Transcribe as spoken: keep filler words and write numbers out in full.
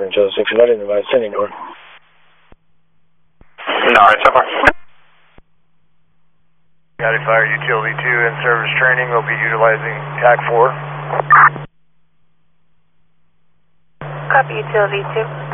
each other six eleven by sending door. No, alright, so far. County Fire Utility two in service training. We'll be utilizing T A C four. Copy Utility two.